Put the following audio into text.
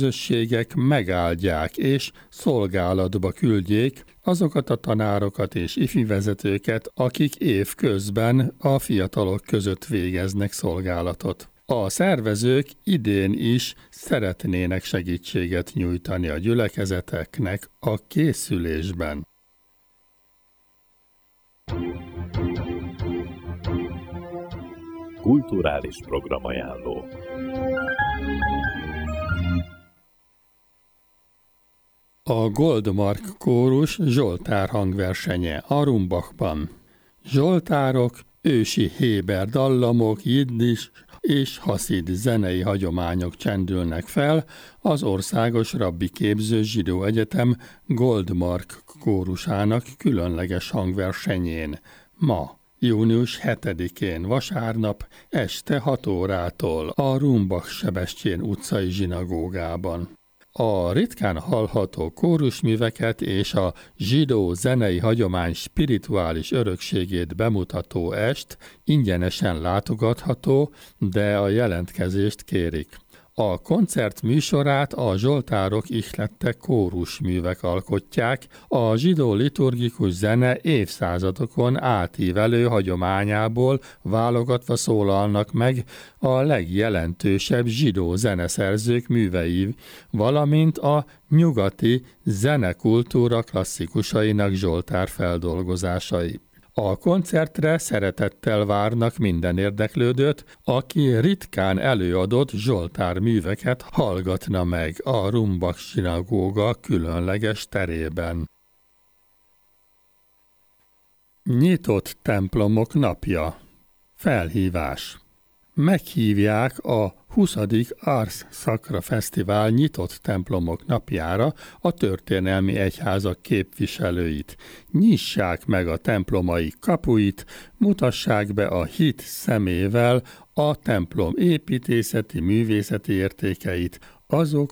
közösségek megáldják és szolgálatba küldjék azokat a tanárokat és ifi vezetőket, akik évközben a fiatalok között végeznek szolgálatot. A szervezők idén is szeretnének segítséget nyújtani a gyülekezeteknek a készülésben. Kulturális programajánló. A Goldmark kórus Zsoltár hangversenye a Rumbachban. Zsoltárok, ősi héber dallamok, jiddis és haszid zenei hagyományok csendülnek fel az Országos Rabbi Képző Zsidó Egyetem Goldmark kórusának különleges hangversenyén ma, június 7-én vasárnap este 6 órától a Rumbach-Sebestyén utcai zsinagógában. A ritkán hallható kórusműveket és a zsidó zenei hagyomány spirituális örökségét bemutató est ingyenesen látogatható, de a jelentkezést kérik. A koncert műsorát a zsoltárok ihlette kórusművek alkotják, a zsidó liturgikus zene évszázadokon átívelő hagyományából válogatva szólalnak meg a legjelentősebb zsidó zeneszerzők művei, valamint a nyugati zenekultúra klasszikusainak zsoltár feldolgozásai. A koncertre szeretettel várnak minden érdeklődőt, aki ritkán előadott zsoltár műveket hallgatna meg a Rumbach zsinagóga különleges terében. Nyitott templomok napja. Felhívás. Meghívják a 20. Ars Sacra Fesztivál nyitott templomok napjára a történelmi egyházak képviselőit. Nyissák meg a templomaik kapuit, mutassák be a hit szemével a templom építészeti, művészeti értékeit, azok